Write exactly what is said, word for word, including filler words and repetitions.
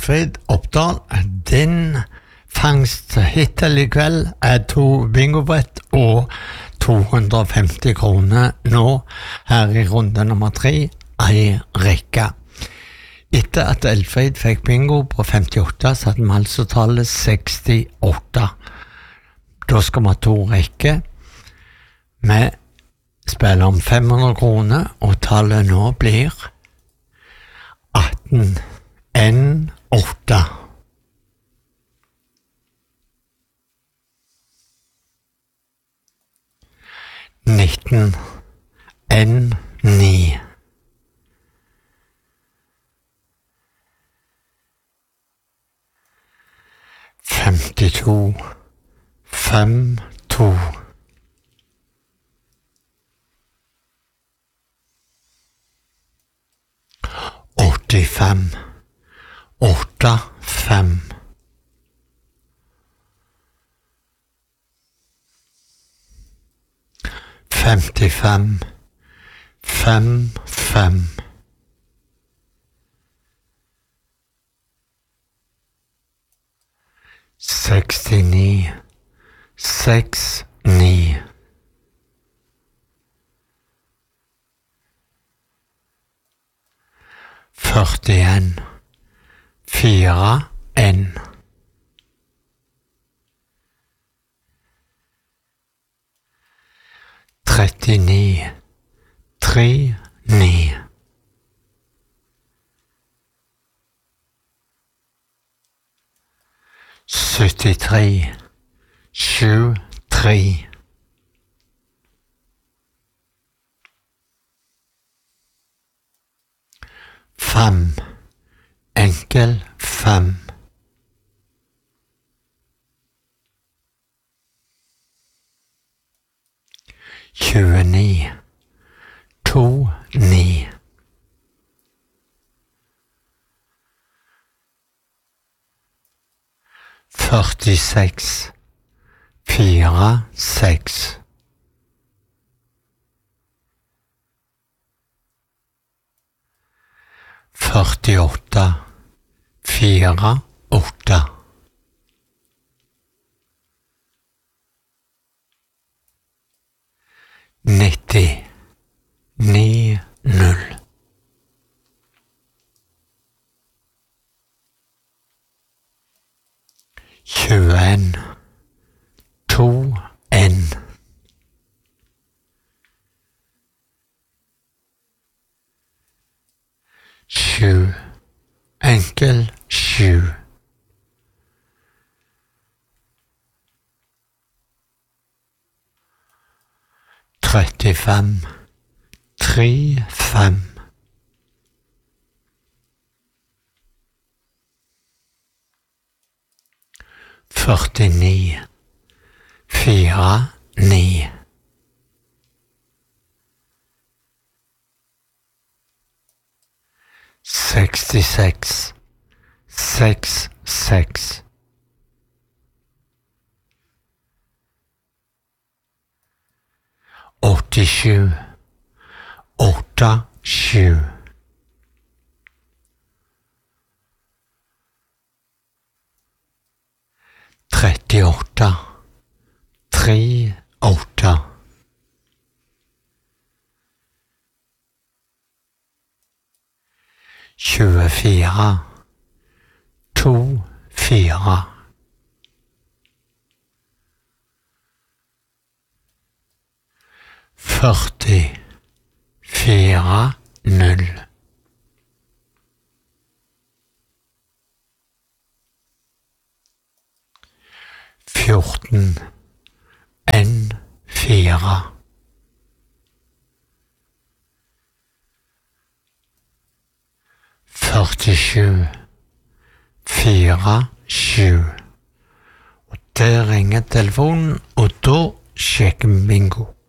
Elfrid Oppdal. Din fangst hittil i kveld er to bingobrett og to hundre og femti kroner nå her i runde nummer tre, ei rekke. Etter at Elfrid fikk bingo på femtiåtte, så hadde vi altså tallet sekstiåtte. Da skal vi ha to rekker. Vi spiller om fem hundre kroner, og tallet nå blir atten N åtte. nitten N ni. femtito fem to. åttifem åtte fem. femtifem fem fem. sekstini seks ni. førtien fire N. trettini tre ni. syttitre sju tre. fem enkel fem. tjueni to ni. førtiseks fire seks. førtiåtte fire åtte. nitti ni null. tjueen to N. sju enkel sju. trettifem tre fem. førtini fire ni. sekstiseks seks seks. åttisju åtte sju. trettiåtte tre åtte. tjuefire to fire. førti fire null. fjorten N fire. førtisju fire sju. Og der ringer telefonen, og da sjekker vi bingo.